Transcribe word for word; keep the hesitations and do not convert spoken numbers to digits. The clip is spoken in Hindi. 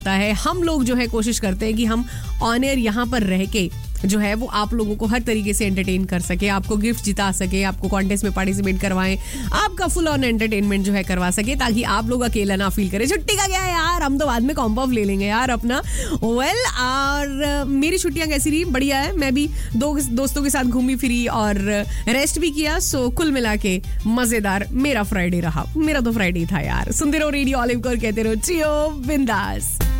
है। हम लोग जो है कोशिश करते हैं कि हम ऑन एयर यहाँ पर रह के जो है वो आप लोगों को हर तरीके से एंटरटेन कर सके, आपको गिफ्ट जिता सके, आपको कॉन्टेस्ट में पार्टिसिपेट करवाएं, आपका फुल ऑन एंटरटेनमेंट जो है करवा सके, ताकि आप लोग अकेला ना फील करें। छुट्टी का क्या है यार, हम तो बाद में कॉम्बो ऑफ ले लेंगे यार अपना। वेल well, और मेरी छुट्टियां कैसी रही? बढ़िया है। मैं भी दो दोस्तों के साथ घूमी फिरी और रेस्ट भी किया। सो कुल मिला के मजेदार मेरा फ्राइडे रहा। मेरा तो फ्राइडे था यार। सुनते रहो रेडियो ऑलिव को और कहते रहो जियो बिंदास।